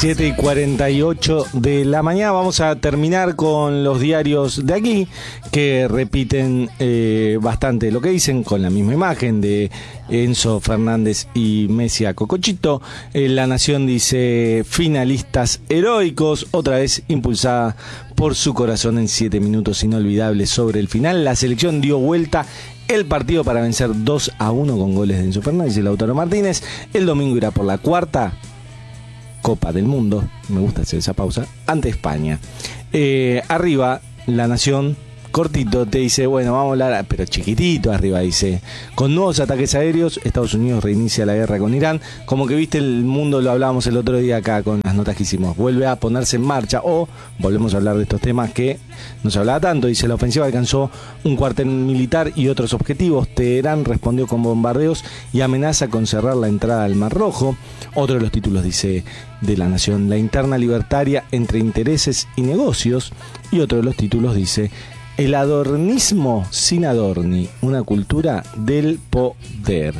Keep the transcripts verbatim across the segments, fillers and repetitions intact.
siete y cuarenta y ocho de la mañana. Vamos a terminar con los diarios de aquí, que repiten eh, bastante lo que dicen, con la misma imagen de Enzo Fernández y Messi a Cocochito. Eh, La Nación dice finalistas heroicos, otra vez impulsada por su corazón en siete minutos inolvidables sobre el final. La selección dio vuelta el partido para vencer dos a uno con goles de Enzo Fernández y Lautaro Martínez. El domingo irá por la cuarta Copa del Mundo, me gusta hacer esa pausa, ante España. Eh, arriba, La Nación, cortito, te dice, bueno, vamos a hablar, pero chiquitito arriba, dice, con nuevos ataques aéreos, Estados Unidos reinicia la guerra con Irán. Como que viste el mundo, lo hablábamos el otro día acá con las notas que hicimos, vuelve a ponerse en marcha, o volvemos a hablar de estos temas que no se hablaba tanto. Dice, la ofensiva alcanzó un cuartel militar y otros objetivos. Teherán respondió con bombardeos y amenaza con cerrar la entrada al Mar Rojo. Otro de los títulos, dice, de La Nación, la interna libertaria entre intereses y negocios. Y otro de los títulos dice, el adornismo sin Adorni, una cultura del poder.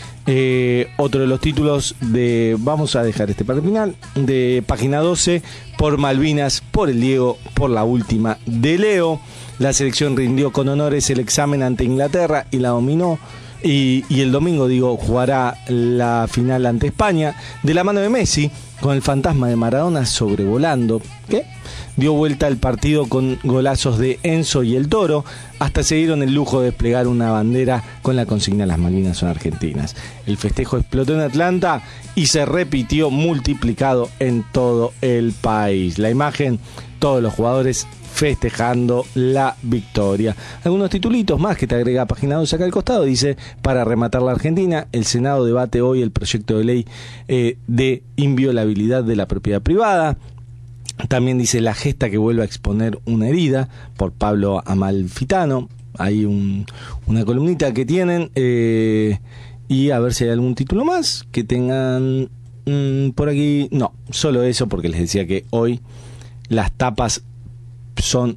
Eh, otro de los títulos de, vamos a dejar este para el final, de página doce, por Malvinas, por el Diego, por la última de Leo. La selección rindió con honores el examen ante Inglaterra y la dominó. Y, y el domingo, digo, jugará la final ante España, de la mano de Messi, con el fantasma de Maradona sobrevolando. ¿Qué? Dio vuelta el partido con golazos de Enzo y el Toro, hasta se dieron el lujo de desplegar una bandera con la consigna "Las Malvinas son argentinas". El festejo explotó en Atlanta y se repitió multiplicado en todo el país. La imagen, todos los jugadores festejando la victoria. Algunos titulitos más que te agrega página dos acá al costado. Dice, para rematar la Argentina, el Senado debate hoy el proyecto de ley eh, de inviolabilidad de la propiedad privada. También dice, la gesta que vuelve a exponer una herida, por Pablo Amalfitano. Hay un, una columnita que tienen, eh, y a ver si hay algún título más que tengan mmm, por aquí. No, solo eso, porque les decía que hoy las tapas son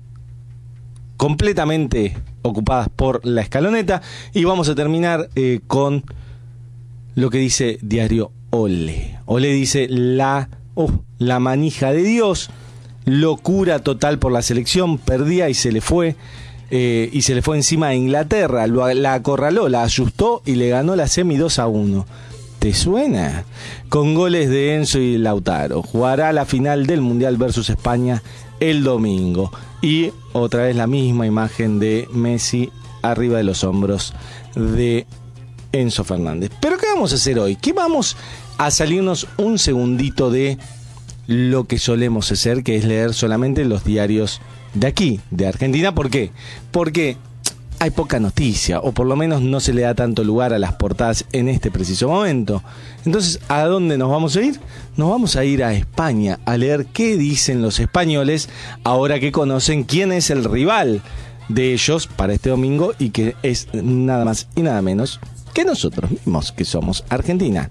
completamente ocupadas por la escaloneta. Y vamos a terminar eh, con lo que dice Diario Olé. Olé dice, la... Uh, la manija de Dios, locura total por la selección, perdía y se le fue, eh, y se le fue encima a Inglaterra, lo, la acorraló, la asustó y le ganó la semi dos a uno. ¿Te suena? Con goles de Enzo y Lautaro. Jugará la final del Mundial versus España el domingo. Y otra vez la misma imagen de Messi arriba de los hombros de Enzo Fernández. ¿Pero qué vamos a hacer hoy? ¿Qué vamos a salirnos un segundito de lo que solemos hacer, que es leer solamente los diarios de aquí, de Argentina? ¿Por qué? Porque hay poca noticia, o por lo menos no se le da tanto lugar a las portadas en este preciso momento. Entonces, ¿a dónde nos vamos a ir? Nos vamos a ir a España, a leer qué dicen los españoles, ahora que conocen quién es el rival de ellos para este domingo, y que es nada más y nada menos que nosotros mismos, que somos Argentina.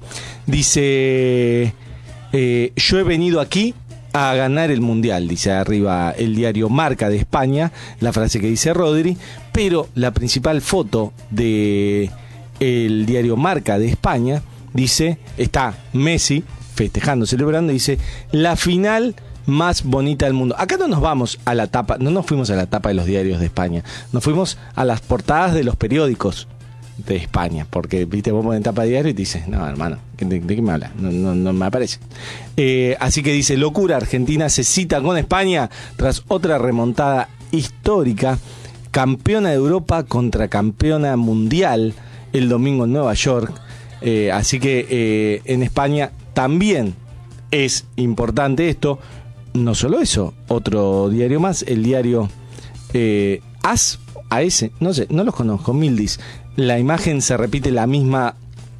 Dice, eh, yo he venido aquí a ganar el Mundial, dice arriba el diario Marca de España, la frase que dice Rodri, pero la principal foto de el diario Marca de España dice, está Messi festejando, celebrando, dice, la final más bonita del mundo. Acá no nos vamos a la tapa, no nos fuimos a la tapa de los diarios de España, nos fuimos a las portadas de los periódicos de España, porque viste, vos pones tapa de diario y te dices, no, hermano, ¿de, de qué me hablas? No, no, no me aparece. Eh, así que dice, locura, Argentina se cita con España tras otra remontada histórica, campeona de Europa contra campeona mundial el domingo en Nueva York. Eh, así que eh, en España también es importante esto. No solo eso, otro diario más, el diario eh, AS, A S, no sé, no los conozco, Mildis. La imagen se repite la misma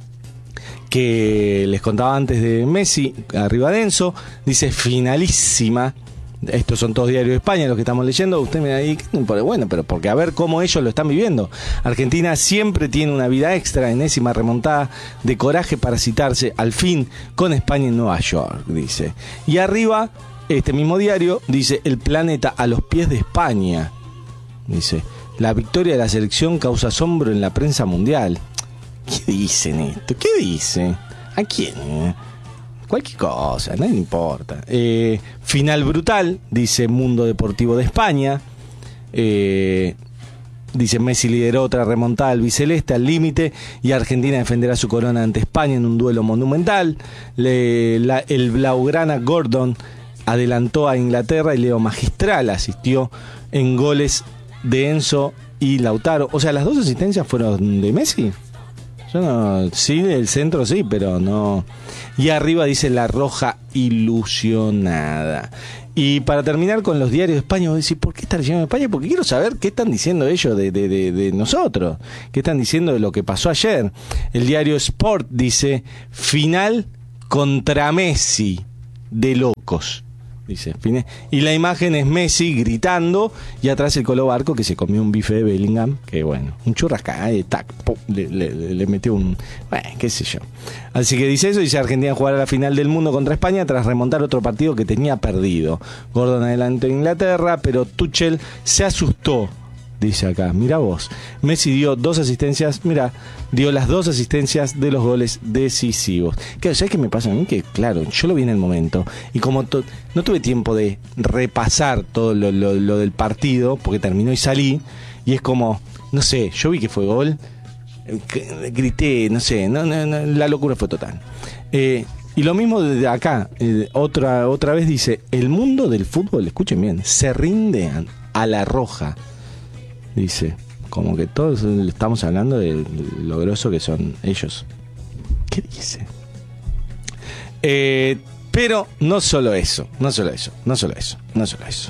que les contaba antes de Messi, arriba de Enzo, dice finalísima. Estos son todos diarios de España los que estamos leyendo. Usted me ahí, bueno, pero porque a ver cómo ellos lo están viviendo. Argentina siempre tiene una vida extra, enésima remontada de coraje para citarse al fin con España en Nueva York, dice. Y arriba, este mismo diario dice, el planeta a los pies de España, dice. La victoria de la selección causa asombro en la prensa mundial. ¿Qué dicen esto? ¿Qué dicen? ¿A quién? cualquier cosa, nadie le importa. Eh, final brutal, dice Mundo Deportivo de España. Eh, dice Messi lideró otra remontada albiceleste al límite y Argentina defenderá su corona ante España en un duelo monumental. Le, la, el Blaugrana Gordon adelantó a Inglaterra y Leo Magistral asistió en goles de Enzo y Lautaro. O sea, las dos asistencias fueron de Messi. Yo no, sí, del centro sí, pero no. Y arriba dice La Roja ilusionada. Y para terminar con los diarios de España, voy a decir, ¿por qué están leyendo de España? Porque quiero saber qué están diciendo ellos de, de, de, de nosotros. ¿Qué están diciendo de lo que pasó ayer? El diario Sport dice, final contra Messi, de locos. Dice, y la imagen es Messi gritando y atrás el Colo Barco que se comió un bife de Bellingham, que bueno, un churrasca, eh, tac, pum, le, le, le metió un, bueno, qué sé yo. Así que dice eso, dice Argentina jugará la final del mundo contra España tras remontar otro partido que tenía perdido. Gordon adelantó a Inglaterra, pero Tuchel se asustó. Dice acá, mira vos, Messi dio dos asistencias, mira, dio las dos asistencias de los goles decisivos. Claro, ¿sabes qué me pasa a mí? Que claro, yo lo vi en el momento y como to- no tuve tiempo de repasar todo lo, lo, lo del partido, porque terminó y salí, y es como, no sé, yo vi que fue gol, grité, no sé, no, no, no, la locura fue total. Eh, y lo mismo de acá, eh, otra, otra vez dice, el mundo del fútbol, escuchen bien, se rinde a, a La Roja. Dice, como que todos estamos hablando de lo groso que son ellos. ¿Qué dice? Eh, pero no solo eso, no solo eso, no solo eso, no solo eso.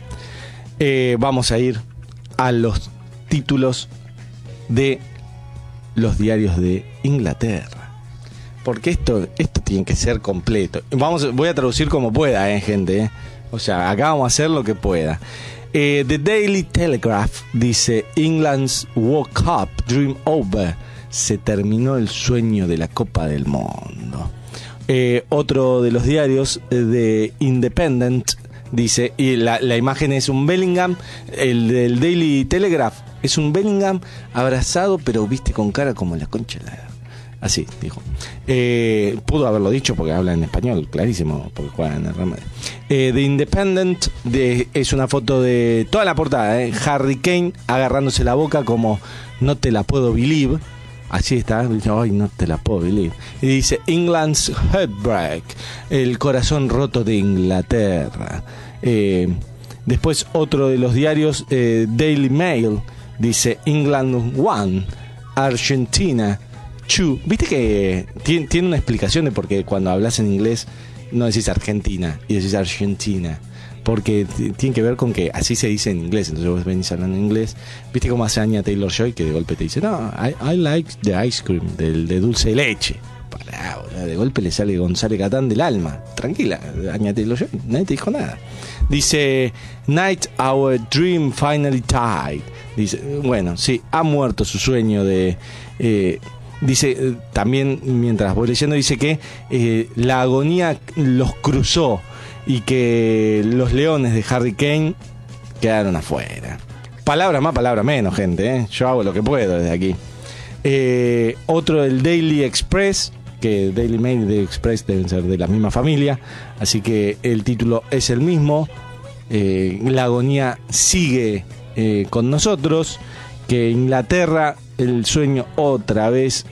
Eh, vamos a ir a los títulos de los diarios de Inglaterra. Porque esto, esto tiene que ser completo. Vamos, voy a traducir como pueda, eh, gente. Eh. O sea, acá vamos a hacer lo que pueda. Eh, The Daily Telegraph dice, England's World Cup Dream Over. Se terminó el sueño de la Copa del Mundo. Eh, otro de los diarios, eh, de Independent, dice, y la, la imagen es un Bellingham, el del Daily Telegraph, es un Bellingham abrazado, pero viste con cara como la concha de la... Así, dijo. Eh, pudo haberlo dicho porque habla en español, clarísimo, porque juega en el Real Madrid. Eh, The Independent de, es una foto de toda la portada, eh, Harry Kane agarrándose la boca como no te la puedo believe. Así está, dice, ay, no te la puedo believe. Y dice, England's Heartbreak, el corazón roto de Inglaterra. Eh, después otro de los diarios, eh, Daily Mail, dice, England One, Argentina Chu. Viste que tiene, tiene una explicación de por qué cuando hablas en inglés no decís Argentina y decís Argentina, porque t- tiene que ver con que así se dice en inglés. Entonces vos venís hablando en inglés. Viste cómo hace Anya Taylor-Joy, que de golpe te dice, no, I, I like the ice cream, del de dulce de leche. Pará, boludo, de golpe le sale González Catán del alma. Tranquila, Anya Taylor-Joy, nadie te dijo nada. Dice, Night Our Dream Finally Died. Dice, bueno, sí, ha muerto su sueño de... Eh, Dice, también mientras voy leyendo, dice que eh, la agonía los cruzó y que los leones de Harry Kane quedaron afuera. Palabra más, palabra menos, gente, ¿eh? Yo hago lo que puedo desde aquí. Eh, otro del Daily Express, que Daily Mail y Daily Express deben ser de la misma familia, así que el título es el mismo. Eh, la agonía sigue eh, con nosotros, que Inglaterra, el sueño otra vez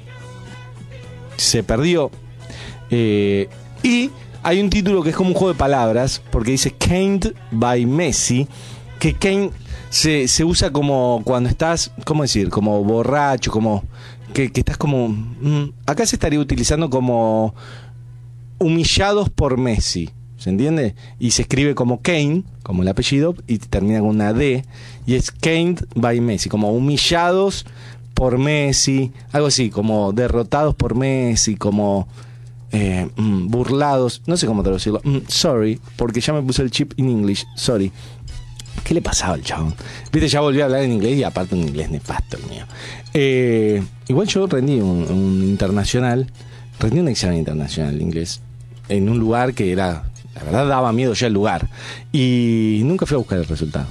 se perdió. Eh, y hay un título que es como un juego de palabras, porque dice Caned by Messi, que Kane se, se usa como cuando estás, ¿cómo decir? Como borracho, como que, que estás como... Mm, acá se estaría utilizando como humillados por Messi, ¿se entiende? Y se escribe como Kane, como el apellido, y termina con una D, y es Caned by Messi, como humillados por Messi, algo así, como derrotados por Messi, como eh, mm, burlados, no sé cómo traducirlo. Mm, sorry, porque ya me puse el chip in English, sorry. ¿Qué le pasaba al chabón? Viste, ya volví a hablar en inglés y aparte un inglés nefasto el mío. Eh, igual yo rendí un, un internacional, rendí un examen internacional de inglés en un lugar que era, la verdad daba miedo ya el lugar, y nunca fui a buscar el resultado.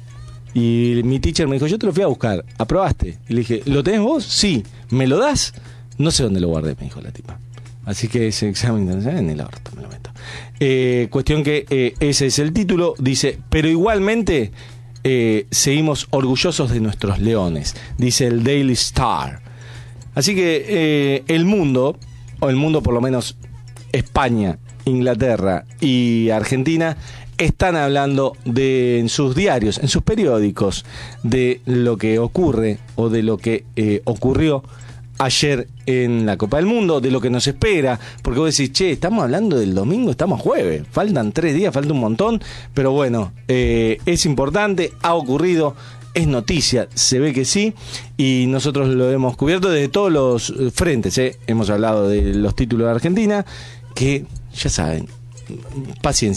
Y mi teacher me dijo, yo te lo fui a buscar, ¿aprobaste? Y le dije, ¿lo tenés vos? Sí. ¿Me lo das? No sé dónde lo guardé, me dijo la tipa. Así que ese examen internacional en el orto, me lo meto. Eh, cuestión que eh, ese es el título, dice, pero igualmente eh, seguimos orgullosos de nuestros leones, dice el Daily Star. Así que eh, el mundo, o el mundo por lo menos España, Inglaterra y Argentina, están hablando de, en sus diarios, en sus periódicos, de lo que ocurre o de lo que eh, ocurrió ayer en la Copa del Mundo, de lo que nos espera, porque vos decís, che, estamos hablando del domingo, estamos jueves, faltan tres días, falta un montón, pero bueno, eh, es importante, ha ocurrido, es noticia, se ve que sí, y nosotros lo hemos cubierto desde todos los frentes, ¿eh? Hemos hablado de los títulos de Argentina, que ya saben, paciencia.